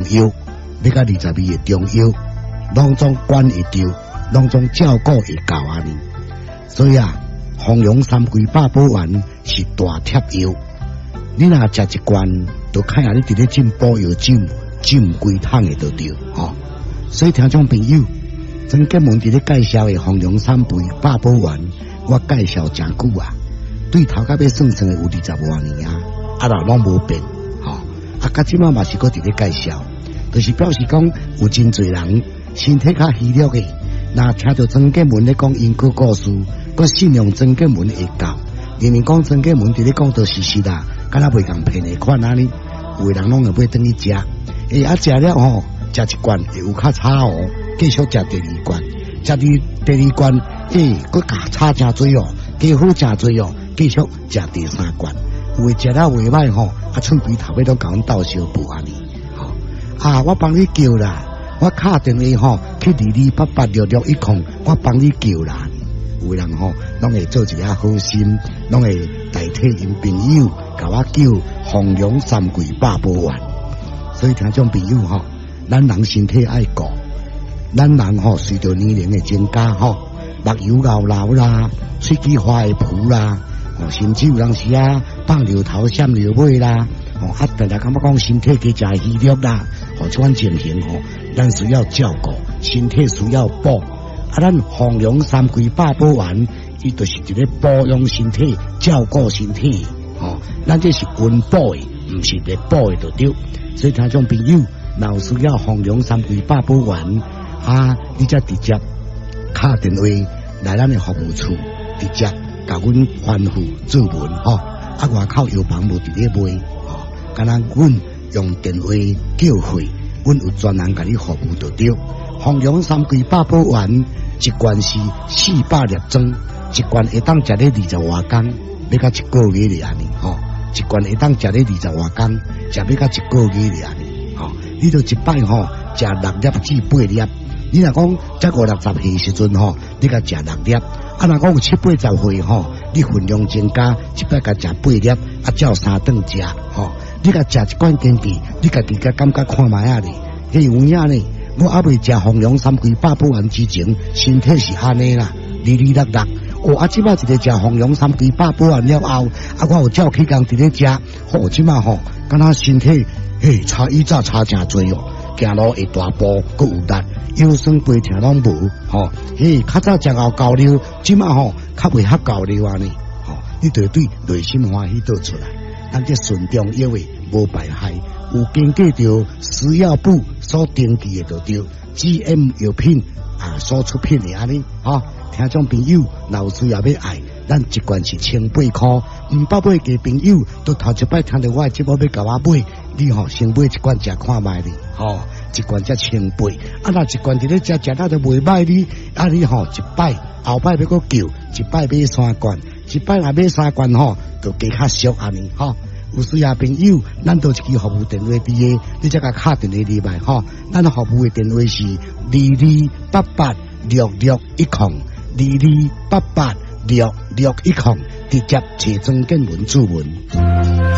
腰，要到22的中腰，拢总管会着，拢总照顾会到安尼。所以啊，丰荣3龟8宝丸是大贴药。你若食一罐，就看下你伫咧进补药浸规桶的就对，所以听众朋友，曾建文伫咧介绍的丰荣3龟8宝丸，我介绍真久啊，对头甲要算的有20多年啊，若拢无变，到即马嘛是搁伫咧介绍，就是表示讲有真侪人身体较虚弱的，若听到曾建文咧讲因果故事，搁信用曾建文会教，明明讲曾建文伫咧讲到事实啦，敢若袂共骗的款安尼，有的人拢会买转去食，食了食一罐会有较差继续食第2罐，食第2罐，搁加差真多加好真多继续食第3罐，有的食了袂歹剩规头尾都甲阮斗相补安尼，我帮你叫啦，我敲电话去22886610，我帮你叫啦。有人拢会做一个好心，拢会代替因朋友甲我叫丰荣3龟8宝丸。所以听众朋友咱人身体爱顾，咱人随着年龄的增加目睭老啦，喙齿花会浮啦，甚至有当时放尿头闪尿尾啦，大家感觉讲身体加食虚弱啦，这款情形咱需要照顾，身体需要补。咱丰荣3龟8宝丸，伊就是一个保养身体、照顾身体，咱这是温补的，唔是热补的就对。所以听众朋友，若有需要丰荣3龟8宝丸，你则直接敲电话来咱的服务处，直接甲阮吩咐注文外口药房无伫咧卖，敢若阮用电话叫货，阮有专人甲你服务就对。丰荣3龟8宝丸一罐是400粒装，一罐会当食咧20多天，要到1个月咧安尼一罐会当食咧20多天，食要到1个月咧安尼你就一摆食6粒至8粒。你若讲才50-60岁时阵你甲食6粒，若讲有70-80岁你分量增加，一摆甲食8粒，照3顿食你甲食一罐坚持，你家己甲感觉看卖咧，有影呢。我还未食丰荣3龟8宝丸之前，身体是安尼啦，哩哩啦啦。即摆一个食丰荣3龟8宝丸了后，我有照起工伫咧食，即摆敢若身体差以前差真多行路会大步，搁有力，腰酸背痛拢无较早食熬高溜，即摆较袂遐高溜安尼你对内心欢喜倒出来，咱这顺中药的无败害。有经过着食药部所登记的就对 GM 药品所出品的安尼听众朋友若有需要要爱，咱一罐是18块，唔捌买嘅朋友都头一摆听到我的节目要甲我买，你先买一罐食看卖哩一罐才18，若一罐伫咧食到就袂歹哩，你一摆后摆要搁叫，一摆买3罐，一摆若买3罐就加较俗安尼有需要朋友，咱都一支服务电话伫个，你才甲敲电话入来咱服务的电话是22886610，22886610，直接找曾建文主文。